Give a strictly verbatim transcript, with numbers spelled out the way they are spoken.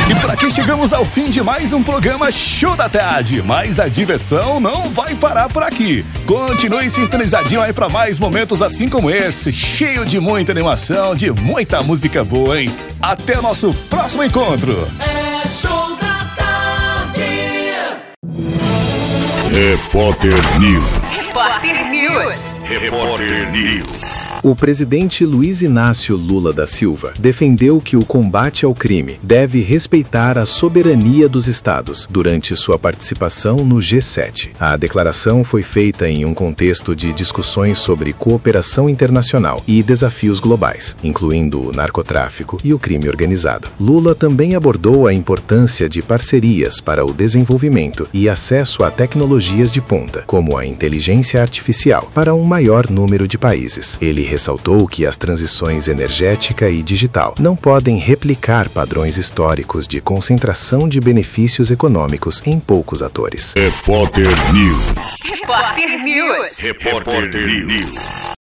E por aqui chegamos ao fim de mais um programa Show da Tarde. Mas a diversão não vai parar por aqui. Continue sintonizadinho aí pra mais momentos assim como esse, cheio de muita animação, de muita música boa, hein? Até o nosso próximo encontro. É Show da Tarde. Repórter News. Repórter News. Repórter News. O presidente Luiz Inácio Lula da Silva defendeu que o combate ao crime deve respeitar a soberania dos estados durante sua participação no G sete. A declaração foi feita em um contexto de discussões sobre cooperação internacional e desafios globais, incluindo o narcotráfico e o crime organizado. Lula também abordou a importância de parcerias para o desenvolvimento e acesso a tecnologias de ponta, como a inteligência artificial, para um maior número de países. Ele ressaltou que as transições energética e digital não podem replicar padrões históricos de concentração de benefícios econômicos em poucos atores. Repórter News. Repórter News. Repórter News.